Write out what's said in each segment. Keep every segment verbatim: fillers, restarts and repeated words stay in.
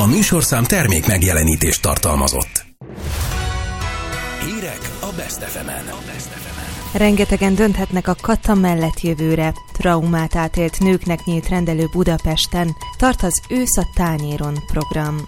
A műsorszám termék megjelenítést tartalmazott. Hírek a Best ef emen. Rengetegen dönthetnek a Kata mellett jövőre. Traumát átélt nőknek nyílt rendelő Budapesten. Tart az Ősz a tányéron program.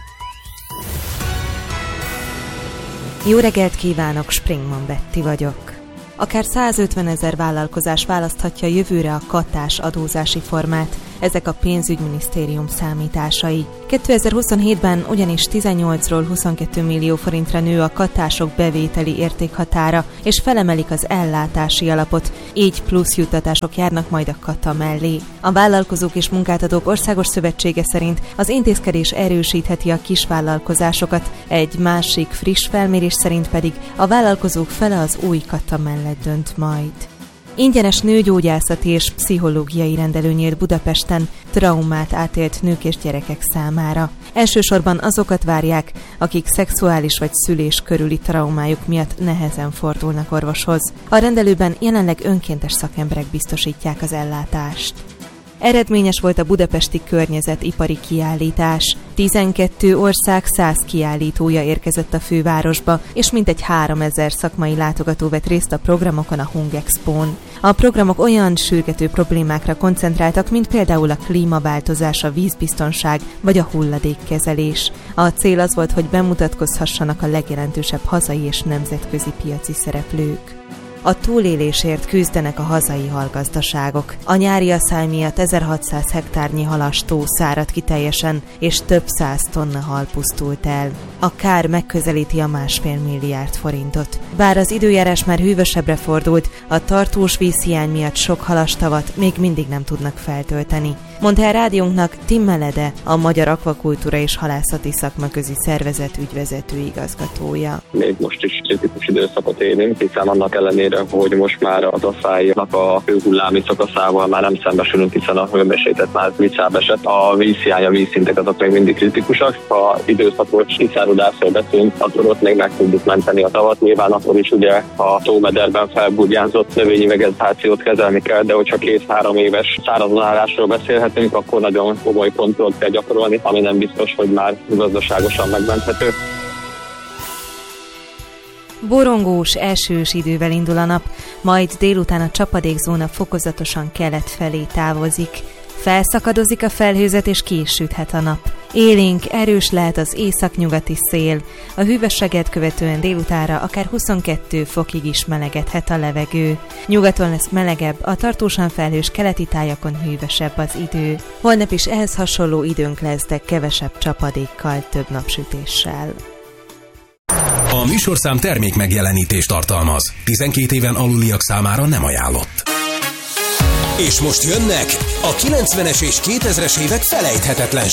Jó reggelt kívánok, Springman Betty vagyok. Akár százötvenezer vállalkozás választhatja jövőre a katás adózási formát. Ezek a pénzügyminisztérium számításai. kétezer-huszonhétben ugyanis tizennyolcról huszonkettő millió forintra nő a katások bevételi értékhatára, és felemelik az ellátási alapot, így plusz juttatások járnak majd a kata mellé. A Vállalkozók és Munkáltatók Országos Szövetsége szerint az intézkedés erősítheti a kisvállalkozásokat, egy másik friss felmérés szerint pedig a vállalkozók fele az új kata mellett dönt majd. Ingyenes nőgyógyászati és pszichológiai rendelő nyílt Budapesten traumát átélt nők és gyerekek számára. Elsősorban azokat várják, akik szexuális vagy szülés körüli traumájuk miatt nehezen fordulnak orvoshoz. A rendelőben jelenleg önkéntes szakemberek biztosítják az ellátást. Eredményes volt a budapesti környezetipari kiállítás. tizenkét ország száz kiállítója érkezett a fővárosba, és mintegy háromezer szakmai látogató vett részt a programokon a Hungexpón. A programok olyan sürgető problémákra koncentráltak, mint például a klímaváltozás, a vízbiztonság vagy a hulladékkezelés. A cél az volt, hogy bemutatkozhassanak a legjelentősebb hazai és nemzetközi piaci szereplők. A túlélésért küzdenek a hazai halgazdaságok. A nyári asszály miatt ezerhatszáz hektárnyi halastó száradt ki teljesen, és több száz tonna hal pusztult el. A kár megközelíti a másfél milliárd forintot. Bár az időjárás már hűvösebbre fordult, a tartós vízhiány miatt sok halastavat még mindig nem tudnak feltölteni. Mondta el rádiónknak Tim Melede, a Magyar Akvakultúra és Halászati Szakmaközi Szervezet ügyvezető igazgatója. Még most is kritikus időszakot élünk, hiszen annak ellenére, hogy most már az asszálynak a hőhullámi szakaszával már nem szembesülünk, hiszen a hőmérséklet már visszább esett. A vízhiány, a vízszintek azok még mindig kritikusak. Ha időszakos kiszáradásról beszélünk, akkor ott még meg tudjuk menteni a tavat. Nyilván akkor is ugye a tómederben felburjánzott növényi vegetációt kezelni kell, de hogyha két-három éves szárazonálásról beszélhetünk, akkor nagyon komoly kontrollt kell gyakorolni, ami nem biztos, hogy már gazdaságosan megmenthető. Borongós, esős idővel indul a nap, majd délután a csapadékzóna fokozatosan kelet felé távozik. Felszakadozik a felhőzet és ki is süthet a nap. Élénk, erős lehet az északnyugati szél. A hűvösséget követően délutánra akár huszonkettő fokig is melegedhet a levegő. Nyugaton lesz melegebb, a tartósan felhős keleti tájakon hűvösebb az idő. Holnap is ehhez hasonló időnk lesz, de kevesebb csapadékkal, több napsütéssel. A műsorszám termék megjelenítést tartalmaz. tizenkét éven aluliak számára nem ajánlott. És most jönnek a kilencvenes és kétezres évek felejthetetlen